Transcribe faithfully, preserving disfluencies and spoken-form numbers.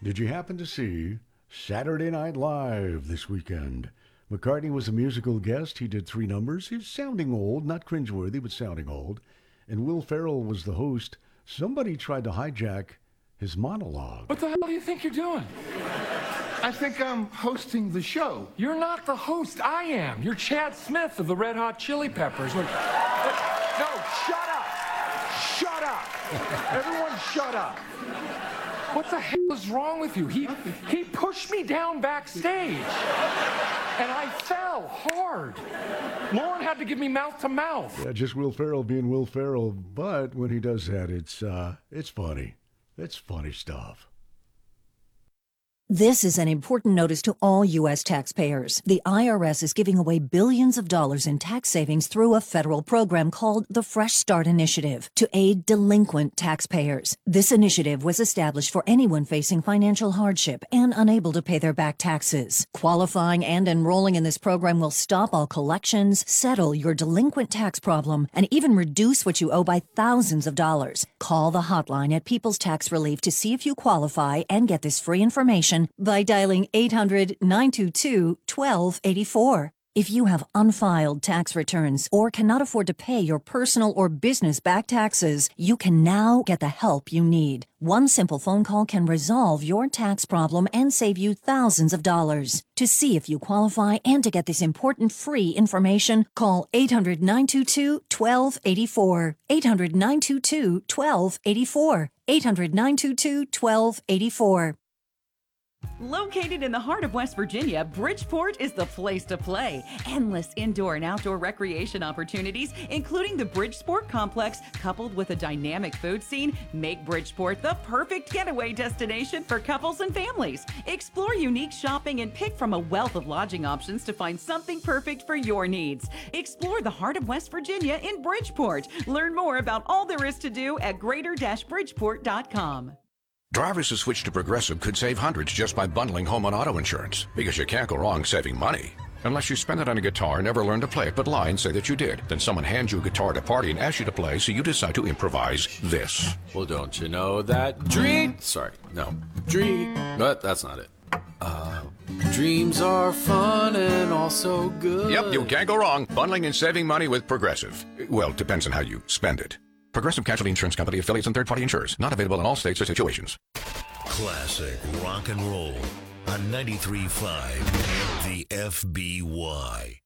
Did you happen to see Saturday Night Live this weekend? McCartney was a musical guest. He did three numbers. He's sounding old, not cringeworthy, but sounding old. And Will Ferrell was the host. Somebody tried to hijack his monologue. What the hell do you think you're doing? I think I'm hosting the show. You're not the host. I am. You're Chad Smith of the Red Hot Chili Peppers. When... No, shut up. Shut up. Everyone shut up. What the hell is wrong with you? He, he pushed me down backstage. And I fell hard. Lauren had to give me mouth to mouth. Yeah, just Will Ferrell being Will Ferrell. But when he does that, it's uh, it's funny. It's funny stuff. This is an important notice to all U S taxpayers. The I R S is giving away billions of dollars in tax savings through a federal program called the Fresh Start Initiative to aid delinquent taxpayers. This initiative was established for anyone facing financial hardship and unable to pay their back taxes. Qualifying and enrolling in this program will stop all collections, settle your delinquent tax problem, and even reduce what you owe by thousands of dollars. Call the hotline at People's Tax Relief to see if you qualify and get this free information by dialing eight hundred, nine two two, one two eight four. If you have unfiled tax returns or cannot afford to pay your personal or business back taxes, you can now get the help you need. One simple phone call can resolve your tax problem and save you thousands of dollars. To see if you qualify and to get this important free information, call eight hundred, nine two two, one two eight four. eight hundred, nine two two, one two eight four. eight hundred, nine two two, one two eight four. Located in the heart of West Virginia, Bridgeport is the place to play. Endless indoor and outdoor recreation opportunities, including the Bridgesport Complex, coupled with a dynamic food scene, make Bridgeport the perfect getaway destination for couples and families. Explore unique shopping and pick from a wealth of lodging options to find something perfect for your needs. Explore the heart of West Virginia in Bridgeport. Learn more about all there is to do at greater bridgeport dot com. Drivers who switch to Progressive could save hundreds just by bundling home and auto insurance, because you can't go wrong saving money. Unless you spend it on a guitar, never learn to play it, but lie and say that you did. Then someone hands you a guitar at a party and asks you to play, so you decide to improvise this. Well, don't you know that dream... Sorry, no. Dream... But that's not it. Uh, dreams are fun and also good. Yep, you can't go wrong. Bundling and saving money with Progressive. Well, depends on how you spend it. Progressive Casualty Insurance Company, affiliates, and third-party insurers. Not available in all states or situations. Classic rock and roll on ninety-three point five The F B Y.